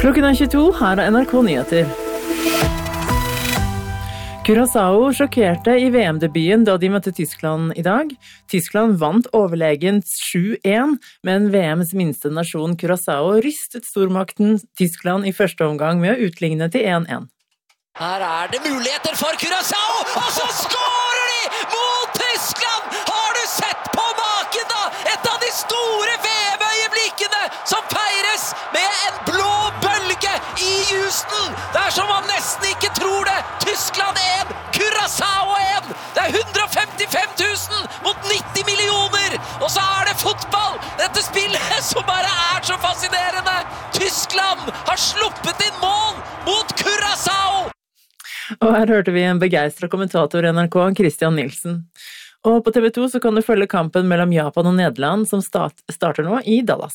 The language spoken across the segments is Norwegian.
Klokken 22, her NRK Nyheter. Curaçao sjokkerte i VM-debuten da de møtte Tyskland i dag. Tyskland vant overlegent 7-1, men VMs minste nasjon Curaçao rystet stormakten Tyskland i første omgang med å utligne til 1-1. Her det muligheter for Curaçao, og så skårer de mot Tyskland! Har du sett på maken da? Et av de store VM-øyeblikkene som feires med en blå bølge i Houston. Det som man nesten ikke tror det. Tyskland 1, Curaçao 1. Det 155 000 mot 90 millioner. Og så det fotball. Dette spillet som bare så fascinerende. Tyskland har sluppet inn mål mot Curaçao. Og her hørte vi en begeistret kommentator i NRK, Christian Nielsen. Og på TV 2 så kan du følge kampen mellom Japan og Nederland som starter nå i Dallas.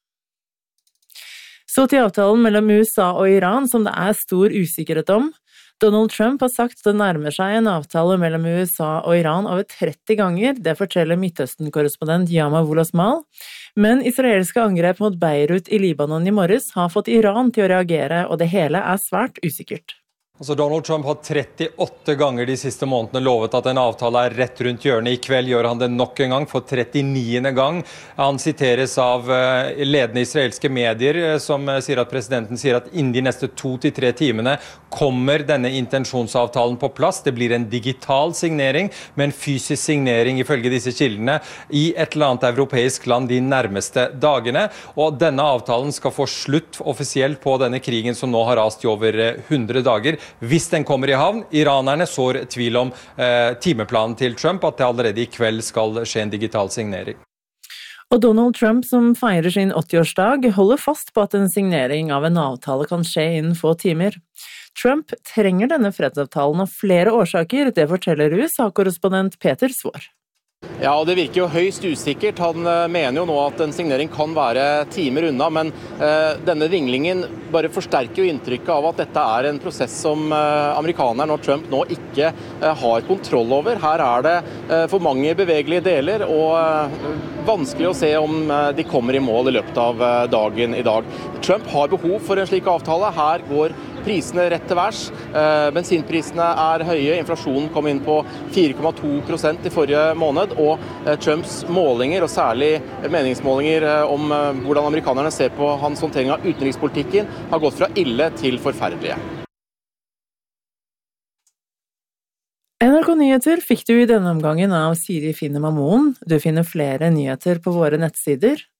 Så til avtalen mellom USA og Iran som det stor usikkerhet om. Donald Trump har sagt at det nærmer seg en avtale mellom USA og Iran over 30 ganger, det forteller Midtøsten-korrespondent Yama Wolasmal. Men israelske angrep mot Beirut i Libanon i morges har fått Iran til å reagere, og det hele svært usikkert. Donald Trump har 38 ganger de siste månedene lovet at en avtale rett rundt hjørnet. I kveld gjør han det nok en gang, for 39. gang. Han siteres av ledende israelske medier som sier at presidenten sier at innen de neste 2 til 3 timene kommer denne intensjonsavtalen på plass. Det blir en digital signering, men fysisk signering ifølge disse kildene i et eller annet europeisk land de nærmeste dagene. Og denne avtalen skal få slutt offisielt på denne krigen som nå har rast i over 100 dager. Hvis den kommer i havn, iranerne sår tvil om timeplanen til Trump, at det allerede i kveld skal skje en digital signering. Og Donald Trump, som feirer sin 80-årsdag, holder fast på at en signering av en avtale kan skje innen få timer. Trump trenger denne fredsavtalen av flere årsaker, det forteller USA-korrespondent Peter Svår. Ja, og det virker jo høyst usikkert. Han mener jo nå at en signering kan være timer unna, men denne vinglingen bare forsterker jo inntrykket av at dette en prosess som amerikanerne og Trump nå ikke har kontroll over. Her det for mange bevegelige deler, og vanskelig å se om de kommer i mål i løpet av dagen i dag. Trump har behov for en slik avtale. Her går prisene rett til værs. Bensinprisene høye, inflasjonen kom inn på 4,2% i forrige måned, og Trumps målinger, og særlig meningsmålinger om hvordan amerikanerne ser på hans håndtering av utenrikspolitikken, har gått fra ille til forferdelige. NRK Nyheter fikk du i denne omgangen av Siri Finne Mamoen. Du finner flere nyheter på våre nettsider